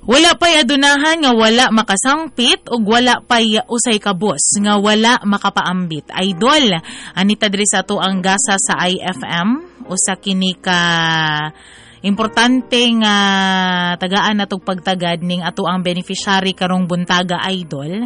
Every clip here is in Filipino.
Wala pa'y adunahan nga wala makasangpit ug wala pa'y usay kabos nga wala makapaambit. Idol, anita diri sa ato ang gasa sa IFM usa kini ka importante nga tagaan natong pagtagad ning ato ang beneficiary karong buntaga, idol.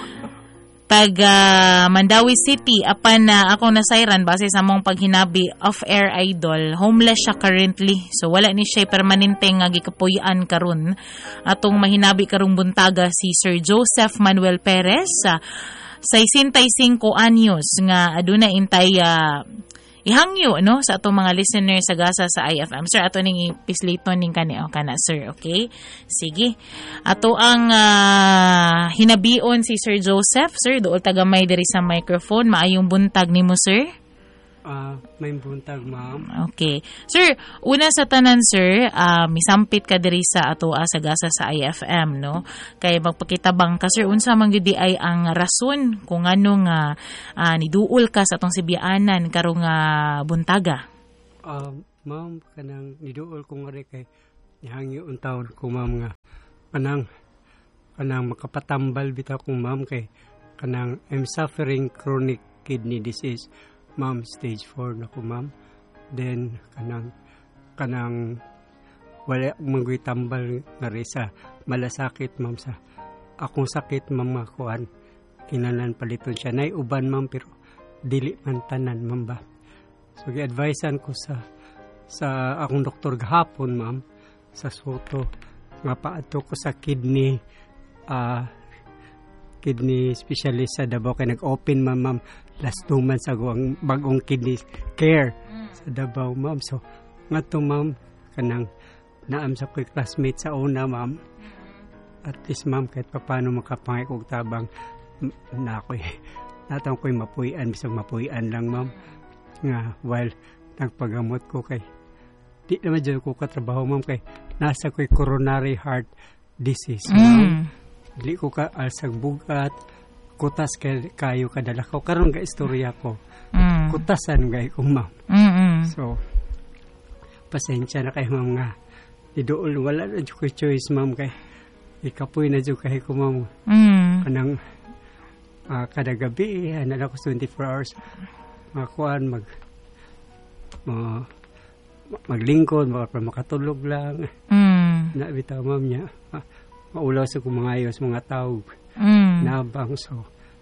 Taga Mandawi City, apan na ako nasayran base sa mong paghinabi off-air, idol. Homeless siya currently. So wala ni siya permanente nga gikapuy-an karon. Atong mahinabi karong buntaga si Sir Joseph Manuel Perez, 65 anyos nga aduna intay ihangyo no sa atong mga listeners sa gasa sa IFM. Sir, ato ning ipisliton ning kanio kana, sir, okay? Sige. Ato ang hinabion si Sir Joseph. Sir, dool tagamay diri sa microphone. Maayong buntag nimo, sir. May buntag, ma'am. Okay. Sir, una sa tanan, sir, misampit ka diri sa ato sa gasa sa IFM, no? Kay magpakitabang ka, sir, unsa man gyud ay ang rason kung ano nga niduol ka sa atong sibiyaanan karong buntaga. Ma'am, kanang niduol ko nga rin kay nihangyo ang taon ko, ma'am, nga kanang makapatambal bitaw ko, ma'am, kay kanang I'm suffering chronic kidney disease. Ma'am, stage 4 na ko, ma'am. Then, kanang wala manggoy tambal nga rin sa malasakit, ma'am, sa akong sakit, ma'am, kuan kinanan paliton siya. Naiuban, ma'am, pero dili man tanan, ma'am, ba. So, gi-advisean ko sa akong doktor gahapon, ma'am, sa Soto, nga paadto ko sa kidney specialist sa Davao, kay nag-open, ma'am, last 2 months ago ang bagong kidney care sa Davao, ma'am. So nga to, ma'am, kanang naam sa ko'y classmate sa una, ma'am. At least, ma'am, kahit paano makapangay kong tabang na ako'y natang ko'y mapuyan, bisag mapuyan lang, ma'am, nga while nagpagamot ko kay di naman dyan ko katrabaho, ma'am, kay nasa ko'y coronary heart disease, ma'am. Dili ko ka alsag bugat, kutas kayo kadala ko. Karon ga istorya ko. Kutasan gay ko, ma'am. So, pasensya na kayo, ma'am, nga. Idool, wala na ko choice, ma'am, kay ikapoy na dyan kayo ko, ma'am. Kanang kada gabi, hanala ko 24 hours. Makuan, maglingkod, makatulog lang. Nabitaw, ma'am, niya. Maulaw sa kong mga ayos, mga tawag. Nabang, so,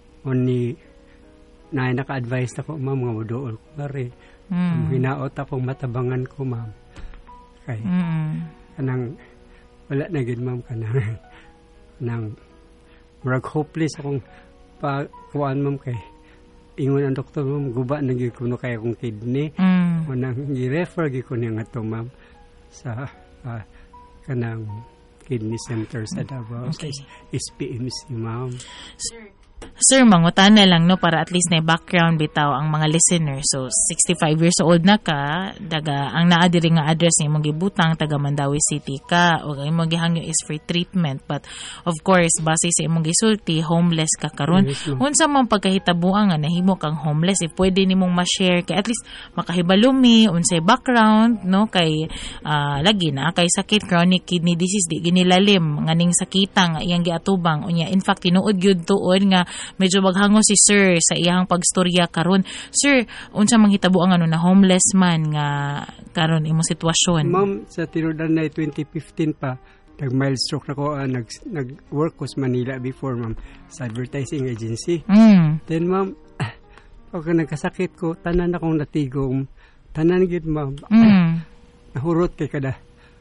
naka-advise ako, ma'am, nga madool ko na rin. Hinaot akong matabangan ko, ma'am. Kay, kanang, wala na gid, ma'am, kanang, marag hopeless akong pakuan, ma'am, kay, ingon ang doktor, ma'am, guba na gid ko no kaya akong kidney. Manang, i-refer gid ko niya nga to, ma'am, sa, kanang, kidney center sa Davao. Okay. SPMC, ma'am. Sir, mangutan na lang, no, para at least na background bitaw ang mga listeners. So, 65 years old na ka, ang naadiri nga address ni mong gibutang, taga Mandawi City ka, o imong gihangyo is for treatment. But, of course, base sa imong gisulti, homeless ka karon. Yes, unsa man pagkahitabuan nga nahimo kang homeless, pwede nimong ma-share, kay at least makahibalumi, unsay background, no, kay lagi na, kay sakit, chronic kidney disease, di ginilalim, nga ning sakitang, iyang giatubang, unya, in fact, tinuod yun tuon nga, medyo maghango si sir sa iyang pagstorya karon. Sir, unsa mang hitabo ang na homeless man nga karon imong sitwasyon? Ma'am, sa tinudan na 2015 pa, nag-mild stroke na ko, nag-work ko sa Manila before, ma'am, sa advertising agency. Then, ma'am, pag nagkasakit ko, tanan akong natigom, tanan gid, ma'am. Nahurot kay kada.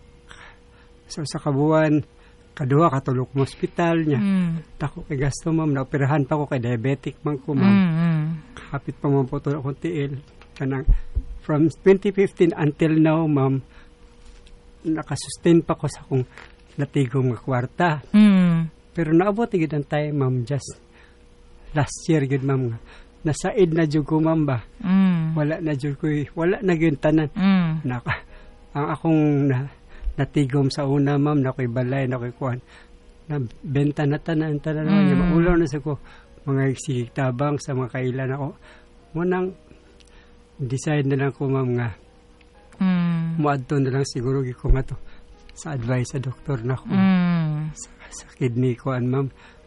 So, sa kabuan, kaduha katulog mo hospital niya. Tako kay gasto, ma'am, naoperahan pa ko kay diabetic man ko, ma'am. Kapit pa mo po ito akong tiil. Kanang, from 2015 until now, ma'am, nakasustain pa ko sa akong natigong nga kwarta. Pero naabot igid ang time, ma'am, just last year gid, ma'am, nga nasaid na jud ko, ma'am, ba. Wala na jud ko, wala na gyud tanan. Ang akong natigom sa una, ma'am, na ko'y balay, na ko'y kuhan, na benta na tanan naman niya. Maulaw na sa ko, mga tabang sa mga kailan ako. Munang, decide na lang ko, ma'am, nga, muadto na lang siguro ko nga to. sa advice sa doktor na ko. Sa kidney ko, ma'am.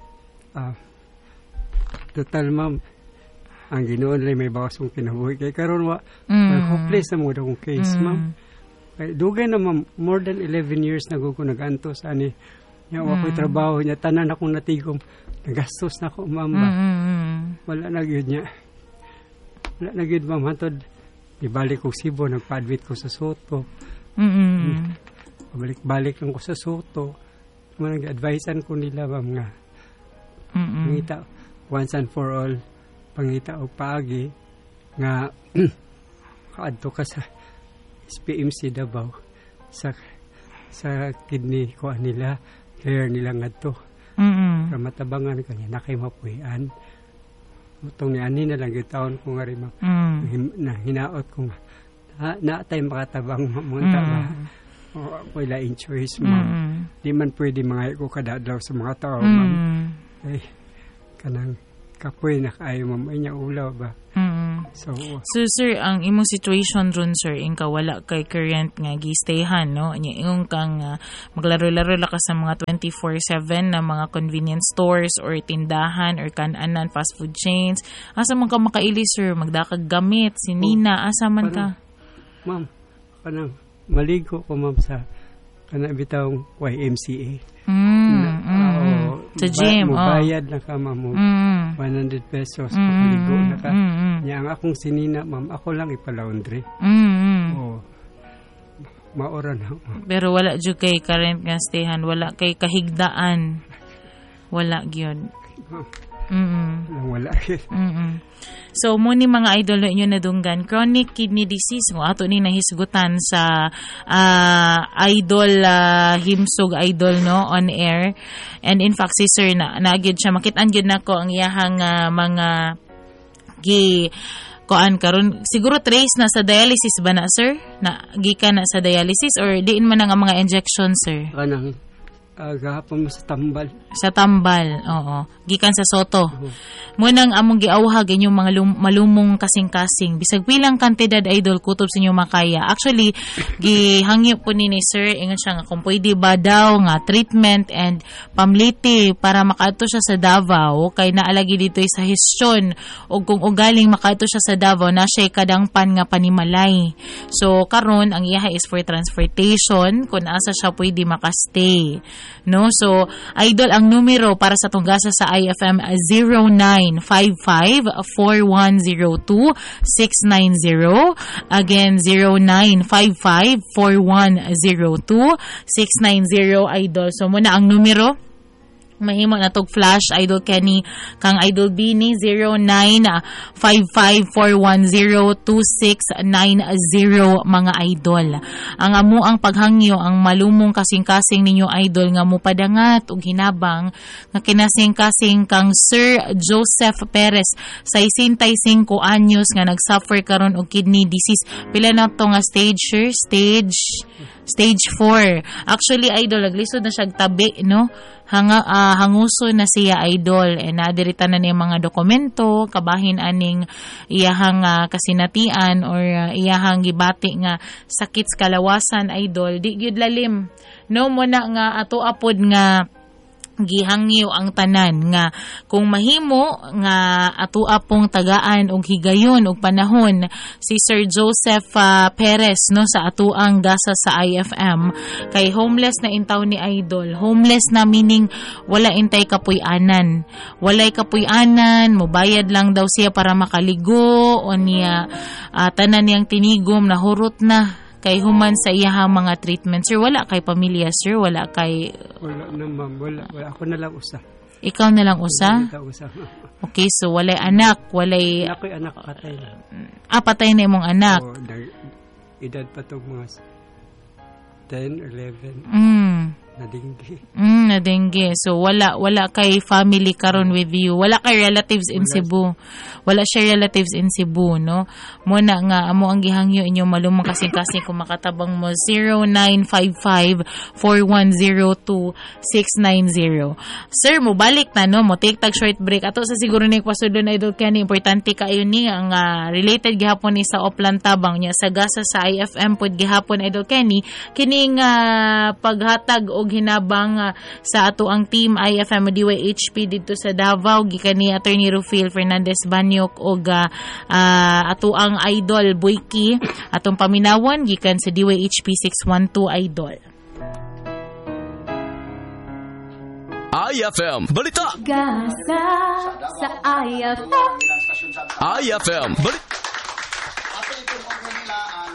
Total, ma'am, ang ginoon rin may bawas kong kinabuhi. Kaya karon hopeless na mo daw kong case, ma'am. Kaya dugay na, ma'am, more than 11 years na ko nag-anto sa ani. Yawa ko'y trabaho niya, tanan akong natigom. Nagastos na ko, ma'am. Wala na yun niya. Wala na yun, ma'am. Hantod, ibalik ko Cebu, nagpa-admit ko sa Soto. Balik-balik lang ko sa Soto. Nag-advisean ko nila, ma'am, nga. Pangita, once and for all, pangita o paagi, nga, kaadto ka sa SPMC Davao, sa kidney ko nila, clear nila nga to. Matabangan ko niya, nakay mapuhian. Itong ni ani na lang, taon ko nga rin, hinaot ko nga. Naatay makatabang mamunta ba? O wala in choice, ma'am. Di man pwede mga ko kadadlaw sa mga tao, ma'am. Ay, kanang kapoy na kaayo, ma'am. Ay niya ulaw ba? So, sir, ang imong situation ron, sir, inka wala kay current nga gistayhan, no? Ingong kang maglaro-laro la ka sa mga 24/7 na mga convenience stores or tindahan or kan-anan fast food chains. Asa man ka makaili, sir? Magdakag gamit, sinina, asa man ka? Ma'am, kanang maligo ko, ma'am, sa kanang bitawng YMCA. Sa gym, bayad na ka, ma'am, 100 pesos maligo na ka. Nya ang akong sinina, ma'am, ako lang ipalaundry. Maora na. Pero wala jud kay current nga stayhan, wala kay kahigdaan. Wala gyud. Wala. So, mo ni mga idol inyo nadunggan, chronic kidney disease, kung ato ni nahisgutan sa idol, himsog idol, no, on air. And in fact, si sir, naagid siya, makitaan gyud nako ang iyahang mga koan karon, siguro trace na sa dialysis ba na, sir? Na gikan na sa dialysis or diin man ang mga injection, sir? Kanang gahapon mo sa tambal. Sa tambal, oo. Gikan sa Soto. Munang among giawhag inyong mga malumong kasing-kasing. Bisag pilang kantidad, idol, kutob sa inyong makaya. Actually, gihangyo po ni sir, ingon siya nga kung pwede ba daw nga treatment and pamliti para makaato siya sa Davao, kay naalagi dito sa hisyon, o kung ugaling makaato siya sa Davao, na siya kadangpan nga panimalay. So, karon ang iyaha is for transportation, kung asa siya pwede makastay. No, so idol, ang numero para sa tunggasa sa IFM 0955-4102-690. Again, 0955-4102-690, idol. So muna ang numero. Mahimo na tog flash, idol Kenny, kang idol Bini, 0955-410-2690, mga idol. Ang amo ang paghangyo, ang malumong kasing-kasing ninyo, idol, nga mo padangat og hinabang nga kinasing-kasing kang Sir Joseph Perez, 65 anyos, nga nagsuffer karon og kidney disease. Pila na to nga stage, sir? Stage 4. Actually, idol, naglisod na siya tabi, no? Hanguso na siya, idol, and nadirita na niya mga dokumento, kabahin aning iyahang kasinatian or iyahang gibati nga sakit sa kalawasan, idol, di gyud lalim, no, mo na nga ato apod nga gihangyo ang tanan nga kung mahimo nga ato apong tagaan og higayon og panahon si Sir Joseph Perez, no, sa atuang gasa sa IFM, kay homeless na intaw ni idol. Homeless na meaning wala intay kapuy-anan, walay kapuy-anan, mobayad lang daw siya para makaligo o niya tanan niyang tinigom na hurot na kay human sa iyahang mga treatment. Sir, wala kay pamilya, sir? Wala kay... Wala na, ma'am. Wala. Ako na lang usa. Ikaw na lang usa? Usa. Okay, so walay anak, walay... Ako'y anak, patay na. Patay na imong anak. Edad pa itong mga 10 or 11. na dengue. Na dengue. So wala kay family karon with you. Wala kay relatives in Cebu. Wala siya relatives in Cebu, no? Muna nga amo ang gihangyo inyo malumang kasing-kasing kung makatabang mo 0955-4102-690. Sir, mo balik na, no? Mo take tag short break. Ato sa siguro ni pasudon Idol Kenny, importante kayo ni ang related gihapon ni sa Oplan Tabang niya sa gasa sa IFM pod gihapon Idol Kenny kining paghatag og hinabang sa ato ang team IFM DYHP dito sa Davao gikan ni Attorney Rufil Fernandez Banyok og ato ang Idol Boyki atong paminawan gikan sa DYHP 612 Idol. IFM Balita. Gasa sa IFM. IFM Balita. Ato ito mo nila ang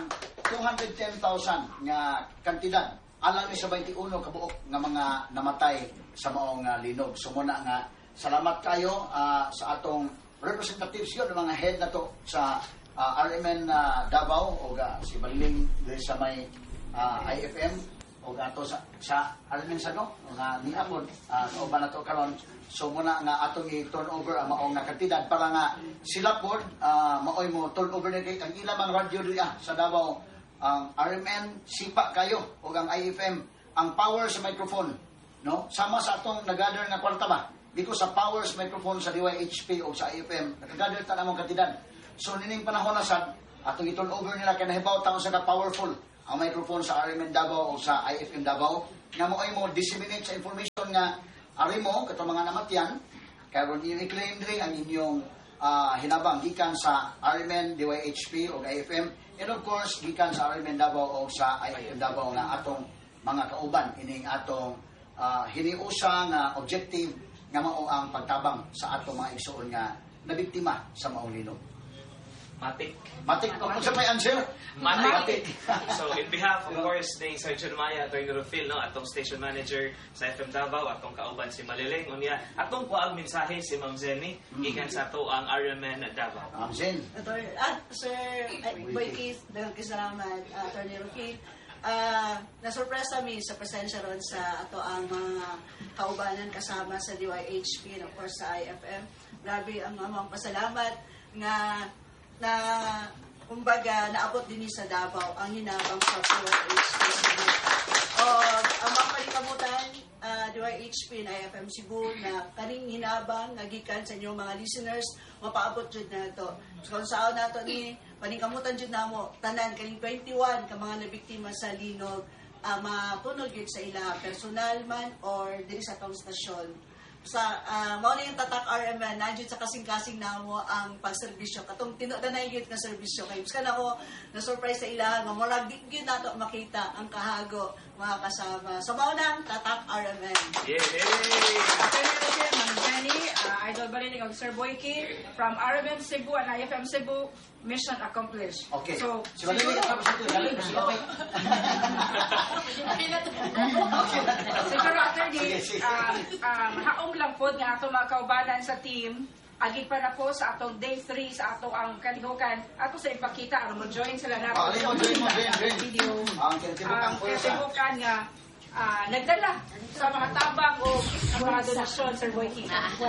210,000 nga kantidad alang ni sa 21 kabuok nga mga namatay sa maong linog. So muna nga salamat kayo sa atong representatives yun, mga head na to sa RMN Davao o si Baliling sa may IFM o ato sa RMN Sano nga niapon o ba na to karon. So muna nga atong i-turnover ang maong nga kantidad para nga sila po maoy mo turnover na kay ang ilang radyo diya sa Davao ang RMN sipa kayo o ang IFM ang power sa microphone, no? Sama sa atong nag-gather nga kwarta ba dito sa power sa microphone sa DYHP o sa IFM nag-gather ta namong kantidad. So nining panahon na sad atong i-turnover nila kay nahibaw taon sa powerful ang microphone sa RMN Davao o sa IFM Davao nga maoy mo disseminate sa information nga ari mo katong mga namatyan karon i-claim diri ang inyong hinabang gikan sa RMN DYHP o IFM and of course gikan sa RMN Davao o sa IFM Davao nga atong mga kauban ining atong hiniusa nga objective nga mao ang pagtabang sa atong mga igsoon nga nabiktima sa maong linog. Matik kung sa may answer. Matik. So in behalf of course ni Sergeant Maya, Attorney Rufil, no, atong station manager sa FM Davao, atong kauban si Maliling, unya atong kuag mensahe si Ma'am Zenny gikan sa ato ang RMN Davao. Ma'am Zen. Sir Boyki, daghang salamat Attorney Rufil. Nasurpresa mi sa presensya ron sa ato ang mga kaubanan kasama sa DYHP and of course sa IFM. Grabe ang amang pasalamat nga na kumbaga naabot din sa Davao ang hinabang sa DYHP Cebu. Ang mga palikamutan DYHP na IFM Cebu na kaning hinabang nagikan sa inyong mga listeners mapaabot jud na ito. So kung saan nato ni paningkamutan jud namo tanan kaning 21 ka mga nabiktima sa linog mapunog yun sa ila personal man or diri sa tong stasyon. Sa mao na yung tatak RMN nandiyo sa kasing-kasing namo ang pagserbisyo katong tinudanay gyud nga serbisyo kay biskan ako na surprise sa ila nga murag di gyud nato makita ang kahago mga kasama. So mao na ang tatak RMN. Yay! Ma'am Jenny, Idol Baliling og Sir Boyki from RMN Cebu and IFM Cebu, mission accomplished. Okay. So, si Baliling tapos ito galing si Kapay. siguro after this, haong lang po nga ato mga kaubanan sa team, agig pa na po sa atong day 3 sa ato ang kalihukan. Ato sa ipakita, mo join sila na video. Ang kalihukan nga, nagdala sa mga tabang o ang mga donasyon, Sir Boyki.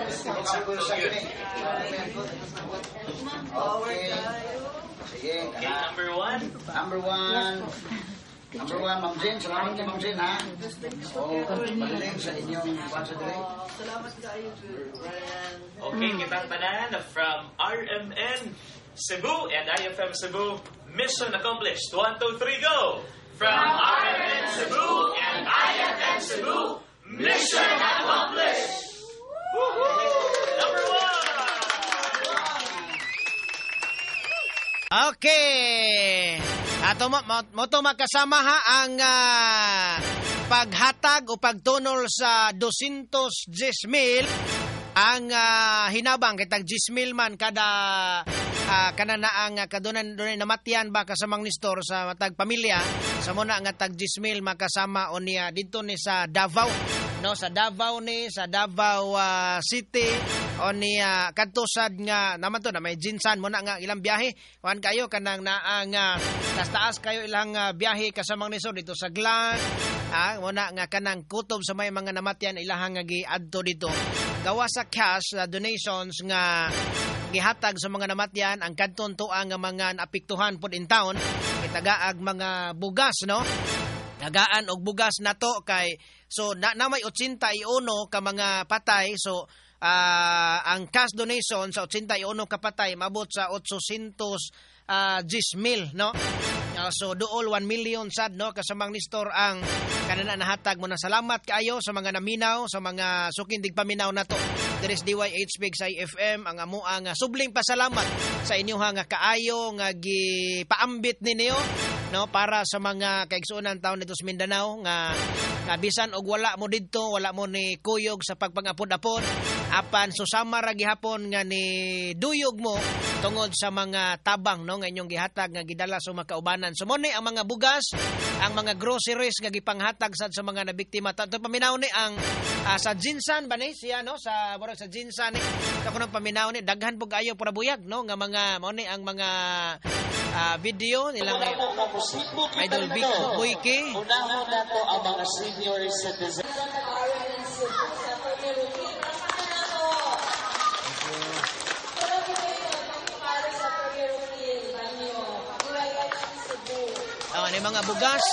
Okay. Sige. Okay, number one, Ma'am Jen. Salamat kay Ma'am Jen, ha? Baliling sa inyong bansa dire. Salamat kayo. Okay, kitang tanan from RMN Cebu and IFM Cebu, mission accomplished. 1, 2, 3, go! From RMN Cebu and IFM Cebu, mission accomplished! Number one! Okay. Ato mo to makasama ha ang paghatag o pagtunol sa 210,000 ang hinabang kitag 10,000 man kada kananaang kadunan namatyan ba kasamang nistor sa matag pamilya sa muna nga tag 10,000 makasama o niya dito ni sa Davao, no, sa Davao City o niya kadtosad nga naman to na may jinsan muna nga ilang biyahe kuan kayo kanang naang taas kayo ilang biyahe kasamang nistor dito sa Glan Muna nga kanang kutob sa may mga namatyan ilahang nga giadto dito. Gawa sa cash donations nga gihatag sa mga namatyan ang kadton tuang nga mga naapektuhan pod in town. Itagaag mga bugas, no? Tagaan og bugas nato kay so na may 81 ka mga patay. So ang cash donation sa 81 ka patay mabot sa 810,000, no? So duol 1 million sad, no, kasamang Nestor ang kanana nahatag mo na. Salamat kaayo sa mga naminaw, sa mga sukindig paminaw nato. There is DYH Big sa FM ang amo ang subling pasalamat sa inyo nga kaayo nga gipaambit ninyo, no, para sa mga kaigsuonan taon dito sa Mindanao nga bisan og wala mo didto, wala mo ni kuyog sa pagpangapod-apod, apan susama ra gihapon nga ni duyog mo tungod sa mga tabang, no, nga inyong gihatag nga gidala sa mga kaubanan. So mo ni ang mga bugas, ang mga groceries nga gipanghatag sad sa mga nabiktima. Tanto paminaw ni ang sa Jinsan ba ni siya, no, sa borog sa Jinsan ni ako nang paminaw ni daghan pug ayo para buyag, no, nga mga mo ni ang mga video nilang Idol Big Boyke. Unahon nato ang mga senior citizens. Ni mga bugas.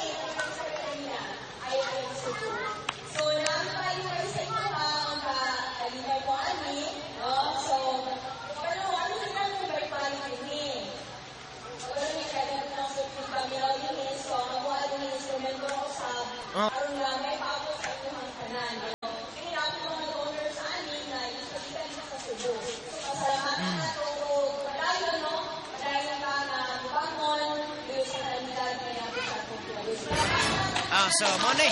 So, money.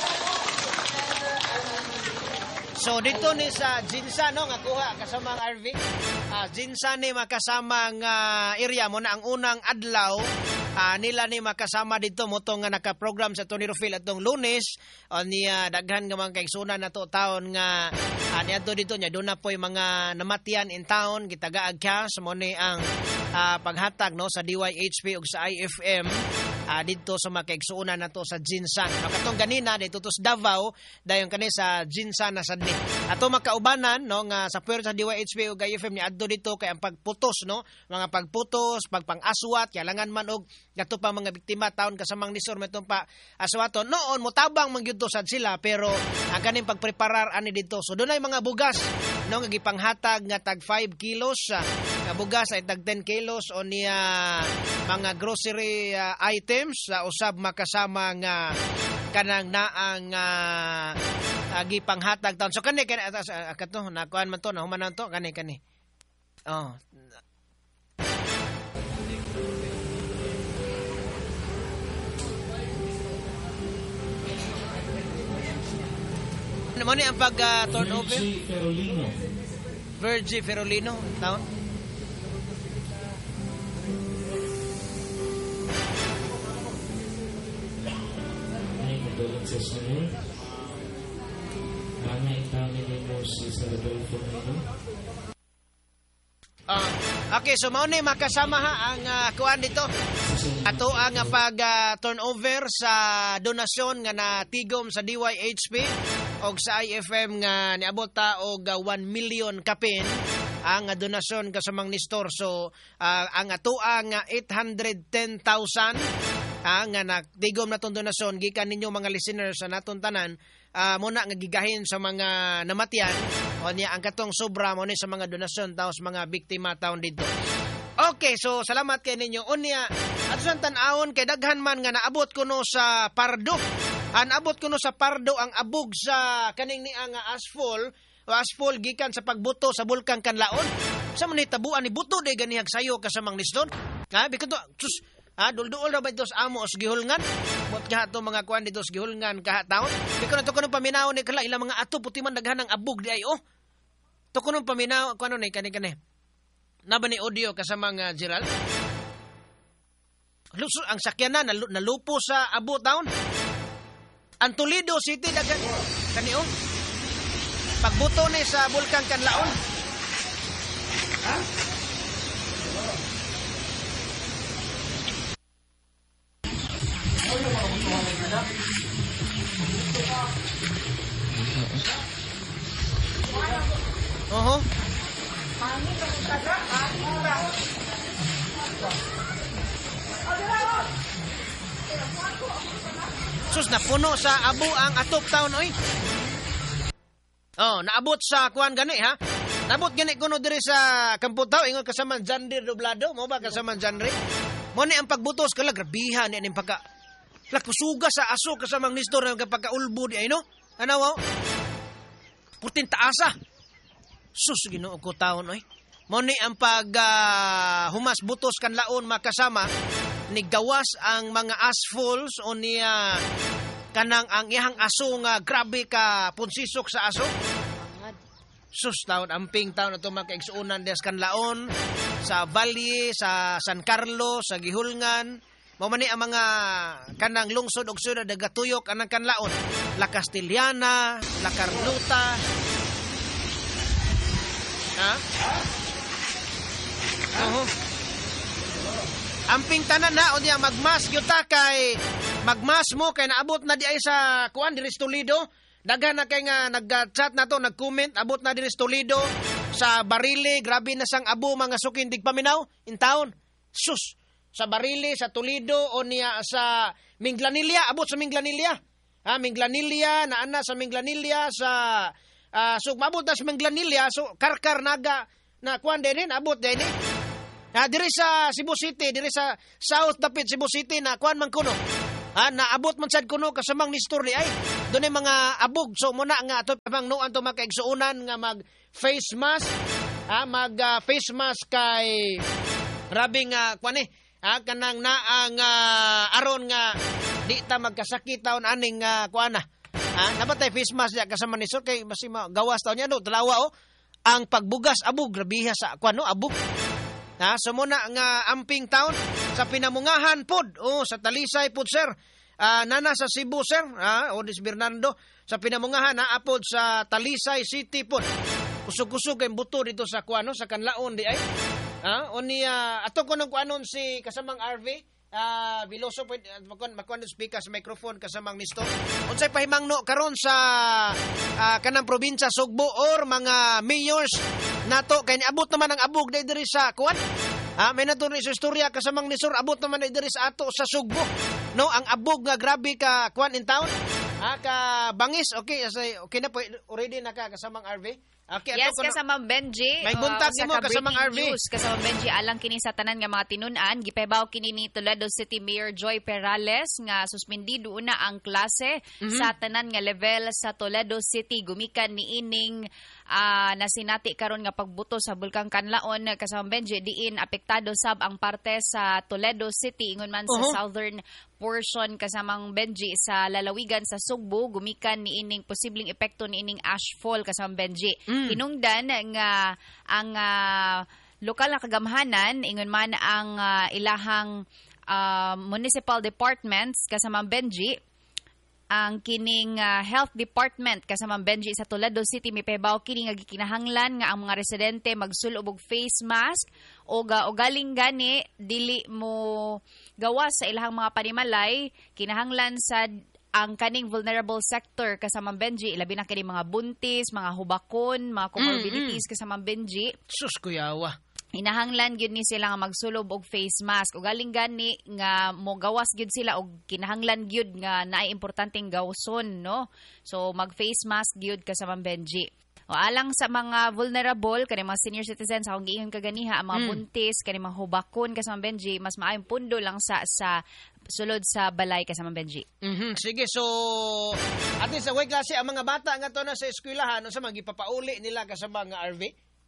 So, dito ni sa Jinsan, no, nga kuha kasamang RV. Jinsan ni makasamang area mo na ang unang adlaw. Nila ni makasama dito mo nga naka-program sa Tony Rufil atong Lunes. Niya daghan nga mga kaigsunan na to taon nga niadto dito niya doon na po yung mga namatyan in town. Gitagaag cash mo ni ang paghatag, no, sa DYHP ug sa IFM. Dito sa mga kaigsuunan na to sa Jinsan. Makatong ganina dito to sa Davao dayon kani sa Jinsan na sadni. Ato makaubanan, no, nga sa puwer sa DYHP ug IFM ni adto dito kay ang pagputos, no, mga pagputos, pagpang-aswat, kailangan man og gato pa mga biktima taon kasamang Nestor metong pa aswaton. Noon motabang man gyud sad sila pero ang kaning pagpreparar ani dito. So dunay mga bugas, no, nga gipanghatag nga tag 5 kilos nga bugas ay tag 10 kilos o niya mga grocery items sa usab makasama nga kanang naang gipanghatag taon. So kani kato nakuan man to, nahumanan to kani. Oh. Ano ni ang pag-turnover? Virgie Ferolino taon? Ay, condolences na yun. Mga itali ni Mosi sa Rodolfo nito. Okay, so mao ni makasama ang kuan dito. Ato ang pag-turnover sa donasyon nga natigom sa DYHP og sa IFM nga niabot ta og 1 million kapin ang donasyon kasamang Nestor. So ang ato ang 810,000 nga natigom na tong donasyon gikan ninyo mga listeners sa naton tanan. Muna nga gigahin sa mga namatyan o niya ang katong sobra mo ni sa mga donasyon taos mga biktima taon dito. Okay, so salamat kay ninyo. Unya at sa tan-awon kay daghan man nga naabot kuno sa Pardo. Naabot kuno sa Pardo ang abog sa kaning ni ang asphalt gikan sa pagbuto sa bulkan Kanlaon. Sa man hitabuan ni buto day ganihag sayo kasamang Nestor. Bikato dul-duol ra ba ito sa amo os gihulngan? Bot kaha to mga kuan dito sa gihulngan kaha taon. Biko na to kuno paminaw ni kala ilang mga ato puti man daghan ang abog di ay oh. To kuno paminaw kuno ni kani. Naba ni audio kasama nga Gerald. Luso ang sakyanan nalupo sa abo taon. Ang Toledo City daghan kani oh. Pagbuto ni sa bulkan Kanlaon. Oho. Sus, napuno sa abo ang atop town, oy. Oh, naabot sa kuan gani ha. Naabot gani kuno diri sa Kamputaw ingon kasama Jandir Doblado, mo ba kasama Janri? Mo ni ang pagbutos kala grabihan ni ning pagka lakusuga sa aso kasama Nestor nga pagkaulbo di ay no. Ano wow? Putin taasa. Sus Ginoo ko taon oy. Mo ni ang pag humas butos kan laon makasama niggawas ang mga asphalt o niya kanang ang iyang aso nga grabe ka punsisok sa aso. Sus taon amping taon ato makaigsuunan des kanlaon sa Valle, sa San Carlos, sa Gihulngan. Mao man ni ang mga kanang lungsod ug syudad nagatuyok anang kanlaon. La Castellana, La Carlota. Ha? Amping tanan na o diya magmas gyud ta kay magmas mo kay naabot na di ay sa kuan diri sa Toledo. Daghan na kay nga nag-chat na to, nag-comment abot na diri sa Toledo, sa Barile, grabe na sang abo mga sukin dig paminaw in town. Sus, sa Barile, sa Toledo o niya sa Minglanilla, abot sa Minglanilla. Ha, Minglanilla, naana sa Minglanilla sa so mabot na sa Minglanilla, so Karkar Naga na kuan din abot din diri sa Cebu City, diri sa South Dapit Cebu City na kuan man kuno. Naabot man sad kuno kasamang Nestor ni ay. Doon ay mga abog. So muna nga ato pang noon to makaigsuunan nga mag face mask. Face mask kay rabing kuan kanang naang aron nga di ta magkasakit taon aning kuan na. Nabatay face mask ya kasama Nestor kay basi gawas taon niya no dalawa ang pagbugas abog grabiha sa kuan no abog. So muna nga amping town sa Pinamungahan pod sa Talisay pod sir. Nana sa Cebu sir, Odis Bernardo sa Pinamungahan apod sa Talisay City pod. Kusog-kusog kay buto dito sa kuano sa Kanlaon di ay. Oni ato ko nang kuanon si kasamang RV Biloso pod makuan speaker sa microphone kasamang Nestor. Unsay pahimangno karon sa kanang probinsya Sugbo or mga mayors nato kay niabot naman ang abog diri sa kuan. May naturi sa istorya kasamang Nestor abot naman diri sa ato sa Sugbo. No, ang abog nga grabe ka kuan in town. Ka bangis okay na po already naka kasamang RV. Okay, yes, kasamang Benji. May buntag nimo kasamang RV. News, kasamang Benji alang kini sa tanan nga mga tinun-an gipahibaw kini ni Toledo City Mayor Joy Perales nga suspendido una ang klase sa tanan nga level sa Toledo City gumikan ni ining nasinati karon nga pagbuto sa Bulkang Kanlaon kasamang Benji diin apektado sab ang parte sa Toledo City ingon man sa southern portion kasamang Benji sa lalawigan sa Sugbo gumikan ni ining posibleng epekto ni ining ashfall kasamang Benji. Hinungdan nga ang lokal na kagamhanan ingon man ang ilahang municipal departments kasamang Benji ang kining health department kasamang Benji sa Toledo City mipahibaw kini nga gikinahanglan nga ang mga residente magsulob og face mask o galing gani dili mo gawas sa ilahang mga panimalay kinahanglan sa ang kaning vulnerable sector kasamang Benji labi na kini mga buntis, mga hubakon, mga comorbidities kasamang Benji. Sus kuyawa. Inahanglan gyud ni sila nga magsulob og face mask ug galing gani nga mo gawas gyud sila og kinahanglan gyud nga naay importanteng gawson no. So mag face mask gyud kasamang Benji. O alang sa mga vulnerable kani mga senior citizens akong giingon kaganiha ang mga buntis kani mga hubakon kasamang Benji mas maayong pundo lang sa sulod sa balay kasamang Benji. Sige, so at least sa way klase ang mga bata nga to na sa eskwelahan sa mga gipapauli nila kasama nga RV.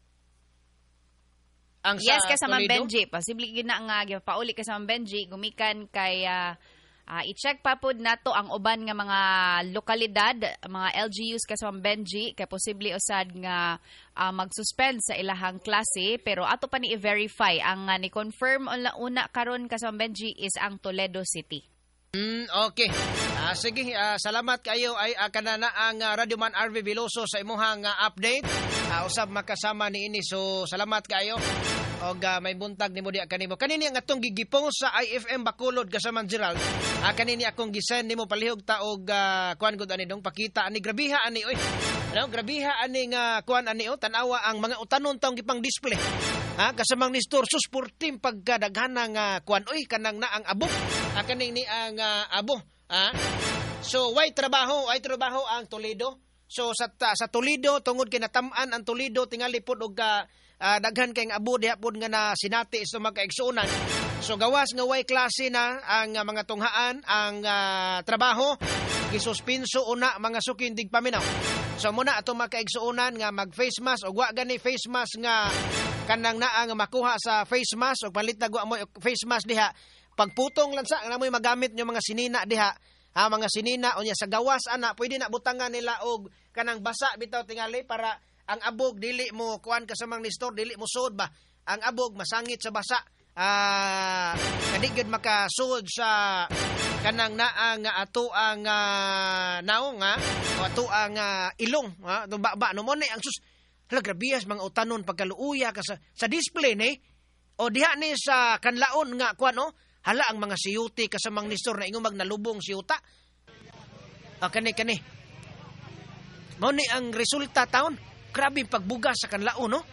Ang yes, kasamang Benji. Posible yun na nga gipapauli kasamang Benji gumikan kay i-check pa pod nato ang uban nga mga lokalidad, mga LGUs kasamang Benji kay posible usad nga mag-suspend sa ilahang klase pero ato pa ni i-verify ang ni-confirm una karon kasamang Benji is ang Toledo City. Okay. Sige, salamat kayo ay kanana ang Radio Man RV Biloso sa imuhang update. Usab makasama ni ini so salamat kayo. og may buntag nimo diha kanimo. Kanini ang atong gigipong sa IFM Bacolod kasaman Gerald. Kanini akong gisend nimo palihog ta og kuan gud ani dong pakita ani grabiha ani oy. Ano grabiha ani nga kuan ani tan-awa ang mga utanon taong gipang display. Kasamang Nestor sus sporting pagkadaghana nga kuan oy kanang na ang abo. Kaning ni ang abo. So why trabaho ang Toledo. So sa Toledo tungod kay natam-an ang Toledo tingali pod og daghan kay nga abo diha pod nga na sinati sa magkaigsuonan. So gawas nga way klase na ang mga tunghaan ang trabaho gisuspenso una mga sukindig paminaw. So muna ato magkaigsuonan nga mag face mask og wa gani face mask nga kanang naa nga makuha sa face mask og palit na mo face mask diha. Pagputong lansa nga mo'y magamit nyo mga sinina diha. Mga sinina o niya sa gawas ana pwede na butangan nila og kanang basa bitaw tingali para ang abog dili mo kuan kasamang Nestor dili mo sud ba ang abog masangit sa basa kadigid makasud sa kanang naa nga ato ang naong o ato ang ilong baba no mo ni ang sus hala grabias mga utanon pagkaluuya ka sa display ni o diha ni sa kanlaon nga kuan no hala ang mga siyuti kasamang Nestor na ingong magnalubong siyuta. Kani. Mao ni ang resulta taon. Grabe pagbuga sa kanlaon no.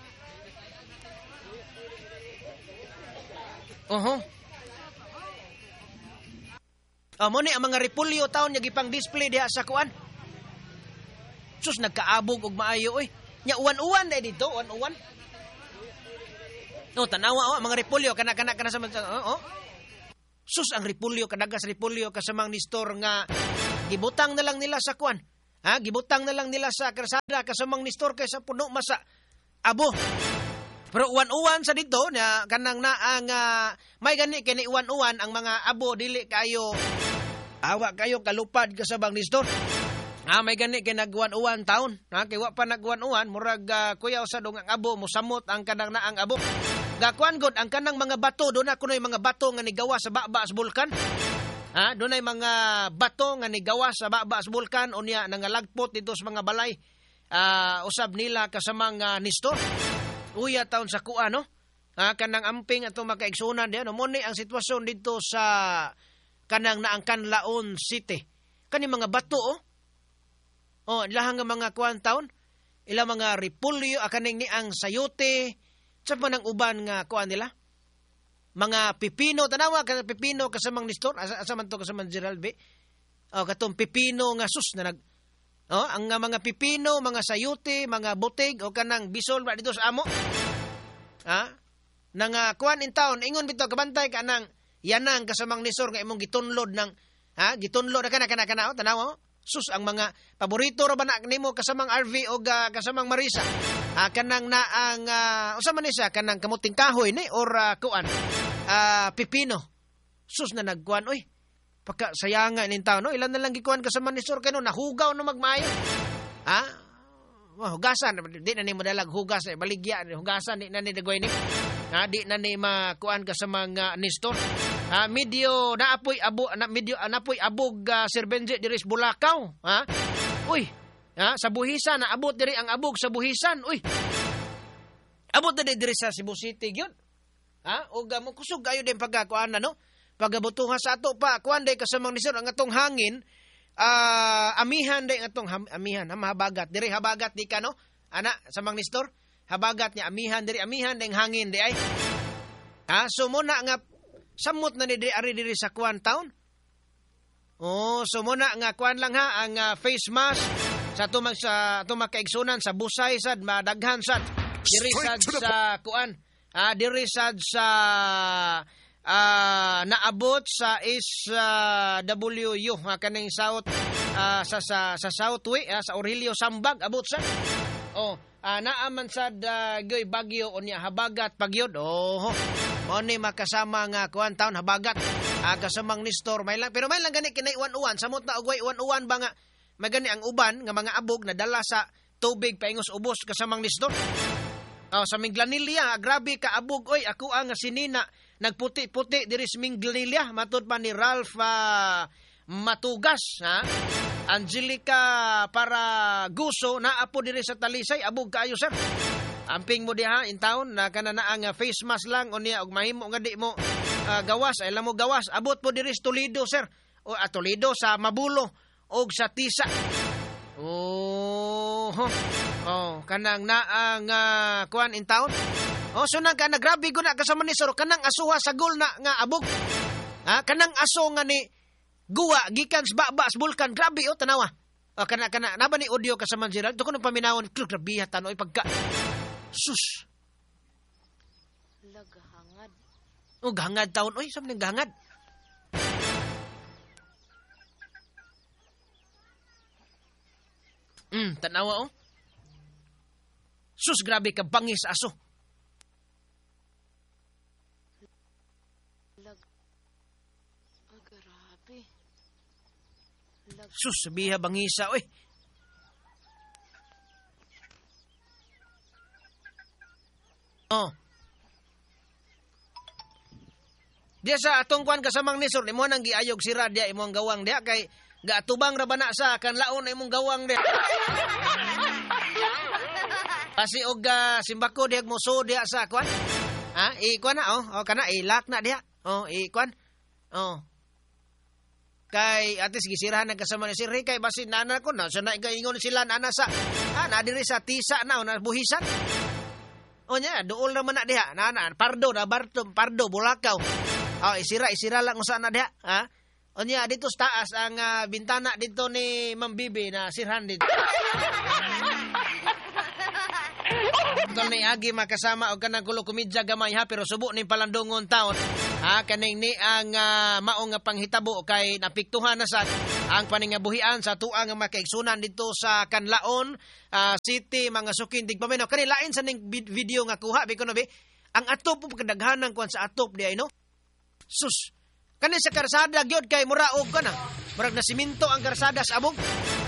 Mao ni ang mga repulyo taon nya gipang display diha sa kuan. Sus nagkaabog og maayo oy. Nya uwan-uwan dai dito, uwan-uwan. Tanawa mga repulyo kana sa sus ang repulyo kadagas repulyo kasamang Nestor nga gibutang na lang nila sa kuan. Gibutang na lang nila sa kalsada kasamang Nestor kaysa puno masa abo. Pero uwan-uwan sa dito na kanang na ang may gani kini uwan-uwan ang mga abo dili kayo awa kayo kalupad kasamang Nestor. May gani kay nagwan-uwan taon. Kay wa pa nagwan-uwan murag kuyaw sa dong ang abo mosamot ang kanang na ang abo. Gakuan god ang kanang mga bato do na kunoy mga bato nga nigawa sa baba sa bulkan. Dunay mga bato nga nigawa sa baba sa bulkan unya nangalagpot dito sa mga balay. Usab nila kasamang Nestor. Uya taon sa kuan no. Kanang amping ato makaigsunan diyan no mo ni ang sitwasyon dito sa kanang naang Canlaon City. Kani mga bato ilahang nga mga kuan taon ila mga repulyo akaning ni ang sayote sa panang uban nga kuan nila mga pipino tanawa ka pipino kasamang Nestor asa man to kasamang Gerald B katong pipino nga sus na nag ang mga pipino mga sayote mga butig o kanang bisol ba dito sa amo nang kuan in town ingon bitaw kabantay ka nang yanang kasamang Nestor nga imong gitunlod ng gitunlod kana tanawa sus ang mga paborito ra ba na nimo kasamang RV o kasamang Marisa kanang na ang usa man siya kanang kamuting kahoy ni or kuan pipino sus na nagkuan oy pagka sayangan nin taon no ilan na lang gikuan kasamang Nestor kano nahugaw no magmayo hugasan di na nimo dalag hugas baligya hugasan di na ni dagoy ni di na ni makuan kasamang Nestor medyo naapoy abog Sir Benji diri sa Bulacau uy sa buhisan naabot diri ang abog sa buhisan uy abot diri sa Cebu City gyud og mo kusog ayo din pagkakuan no pagabutuha sa ato pa kuan day kasamang Nestor ang atong hangin amihan day atong amihan mahabagat diri habagat di ka no ana samang Nestor habagat niya amihan diri amihan ding hangin di ay so muna nga samot na ni diri sa kuan town. So muna nga kuan lang ang face mask sa tumag kaigsunan sa busay sad madaghan sad diri sad sa kuan. Diri sad sa naabot sa SWU kaning south sa Southway sa Aurelio Sambag abot sad. Naaman sad goy bagyo unya habagat pagyod. Mo ni makasama nga kuan taon habagat kasamang Nestor may lang pero may lang gani kinay uwan-uwan samot na ugway uwan-uwan ba nga magani ang uban nga mga abog na dala sa tubig paingos ubos kasamang Nestor. Sa Minglanilla grabe ka abog oy ako ang sinina nagputi-puti diri sa Minglanilla matud pa ni Ralph Matugas Angelica para Guso naapo diri sa Talisay abog kaayo sir. amping mo diha in town na kanana ang face mask lang unya og mahimo nga di mo gawas ay mo gawas abot po diri sa Toledo sir o Toledo sa Mabulo og sa Tisa. Kanang naang kuan in town. Sunang ka na grabe ko na kasama ni sir kanang asuha sa gol na nga abog. Kanang aso nga ni guwa gikan sa babas bulkan grabe tanawa. Kana naba ni audio kasama Gerald to kuno paminawon grabe tanoy pagka sus. Lagahangad. Gahangad taon oy sam ning gahangad. Tanawa sus grabe ka bangis aso. Sus, sabiha bangisa, oy. Diya sa atong kuan kasamang nisor, imo nang giayog sira diya imong gawang diya kay gaatubang ra bana sa kanlaon imong gawang diya. Pasi og simbako diya mo so diya sa kuan. Ikuan na kana ilak na diya. Ikuan. Kay atis gisirahan ng kasama ni Sir Rick kay basin nana ko na so naigaingon sila nana sa na diri sa Tisa na buhisan. Nya duol na man na diha nana pardo bulakaw. Isira lang usa na diha Nya dito sa taas ang bintana dito ni Ma'am Bibi na sirhan dito. Ito ni agi makasama og kanang kulo kumidya gamay pero subo ni palandongon taon. Kaning ni ang maong panghitabo kay napiktuhan na sa ang paningabuhian sa tuang makaigsunan dito sa Kanlaon City mga sukin tigpameno. Kani lain sa ning video nga kuha bi kuno bi. Ang atop po kadaghanan kuan sa atop di ay no. Sus. Kani sa karsada gyud kay muraog kana. Murag na siminto ang karsada sa abog.